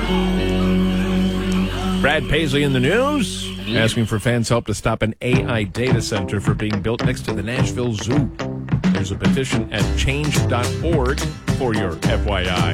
Brad Paisley in the news, asking for fans' help to stop an AI data center for being built next to the Nashville Zoo. There's a petition at change.org for your FYI.